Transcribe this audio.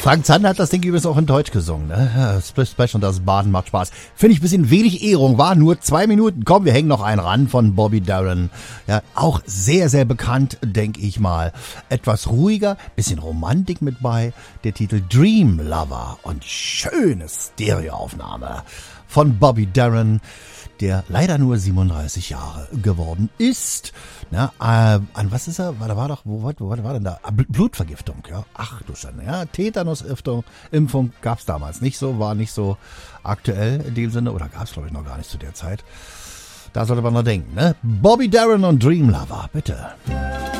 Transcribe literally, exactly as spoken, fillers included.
Frank Zander hat das Ding übrigens auch in Deutsch gesungen. Ne? Split Splash und das Baden macht Spaß. Finde ich ein bisschen wenig Ehrung, war nur zwei Minuten. Komm, wir hängen noch einen ran von Bobby Darin. Ja, auch sehr, sehr bekannt, denke ich mal. Etwas ruhiger, bisschen Romantik mit bei. Der Titel Dream Lover und schöne Stereoaufnahme von Bobby Darin, der leider nur siebenunddreißig Jahre geworden ist. Na, äh, an was ist er? Da war doch, wo, wo, wo war denn da? Blutvergiftung, ja. Ach du Schande, ja. Tetanusimpfung Impfung gab's damals nicht so, war nicht so aktuell in dem Sinne, oder gab's glaube ich noch gar nicht zu der Zeit. Da sollte man noch denken, ne? Bobby Darin und Dream Lover, bitte.